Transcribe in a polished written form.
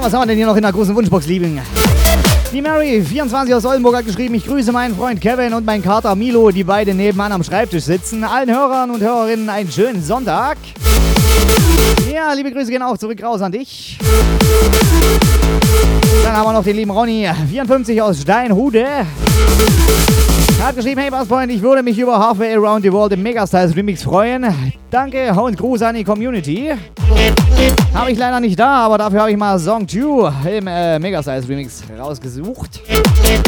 was haben wir denn hier noch in der großen Wunschbox liegen? Die Mary, 24 aus Oldenburg, hat geschrieben, ich grüße meinen Freund Kevin und meinen Kater Milo, die beide nebenan am Schreibtisch sitzen. Allen Hörern und Hörerinnen einen schönen Sonntag. Ja, liebe Grüße gehen auch zurück raus an dich. Dann haben wir noch den lieben Ronny, 54 aus Steinhude. Er hat geschrieben, hey Basspoint, ich würde mich über Halfway Around the World im Megastyles Remix freuen. Danke und Gruß an die Community. Habe ich leider nicht da, aber dafür habe ich mal Song 2 im Megastyles Remix rausgesucht.